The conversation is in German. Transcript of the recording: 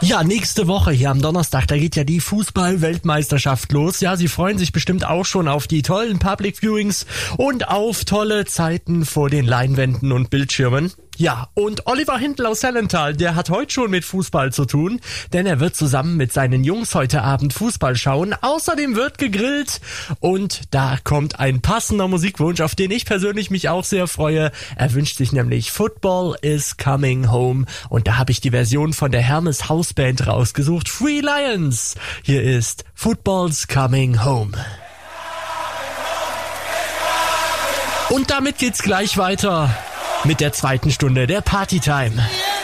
Ja, nächste Woche hier am Donnerstag, da geht ja die Fußball-Weltmeisterschaft los. Ja, Sie freuen sich bestimmt auch schon auf die tollen Public Viewings und auf tolle Zeiten vor den Leinwänden und Bildschirmen. Ja, und Oliver Hindl aus Hellenthal, der hat heute schon mit Fußball zu tun, denn er wird zusammen mit seinen Jungs heute Abend Fußball schauen. Außerdem wird gegrillt und da kommt ein passender Musikwunsch, auf den ich persönlich mich auch sehr freue. Er wünscht sich nämlich Football is Coming Home und da habe ich die Version von der Hermes Hausband rausgesucht. Free Lions! Hier ist Football's Coming Home. Und damit geht's gleich weiter mit der zweiten Stunde der Partytime.